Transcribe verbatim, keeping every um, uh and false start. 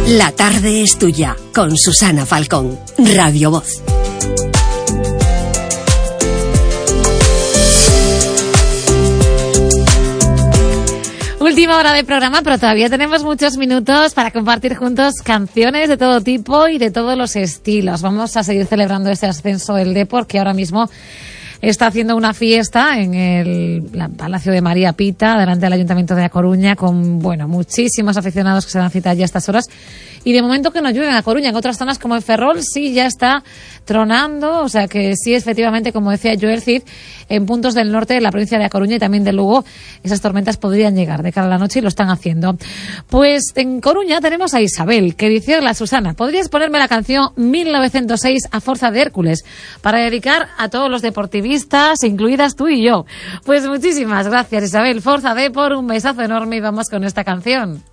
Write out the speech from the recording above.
La tarde es tuya, con Susana Falcón, Radio Voz. Última hora de programa, pero todavía tenemos muchos minutos para compartir juntos canciones de todo tipo y de todos los estilos. Vamos a seguir celebrando este ascenso del Depor, que ahora mismo está haciendo una fiesta en el la Palacio de María Pita, delante del Ayuntamiento de A Coruña, con, bueno, muchísimos aficionados que se dan cita ya a estas horas. Y de momento que no llueve en A Coruña. En otras zonas como en Ferrol sí ya está tronando, o sea que sí, efectivamente, como decía Joel Cid, en puntos del norte de la provincia de A Coruña y también de Lugo, esas tormentas podrían llegar de cara a la noche y lo están haciendo. Pues en Coruña tenemos a Isabel, que dice: hola Susana, ¿podrías ponerme la canción mil novecientos seis a Forza de Hércules para dedicar a todos los deportivistas, incluidas tú y yo? Pues muchísimas gracias, Isabel. Forza de por un besazo enorme y vamos con esta canción.